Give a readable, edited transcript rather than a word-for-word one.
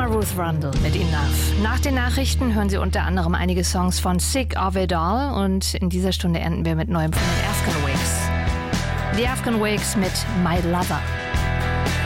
mal Ruth Rundle mit Enough. Nach den Nachrichten hören Sie unter anderem einige Songs von Sick of It All und in dieser Stunde enden wir mit neuem von den Afghan Wigs. Die Afghan Wigs mit My Lover.